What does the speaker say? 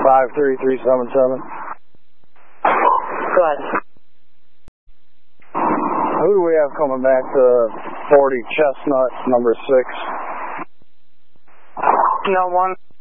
53377. Go ahead. Who do we have coming back to 40 Chestnut, number 6? No one.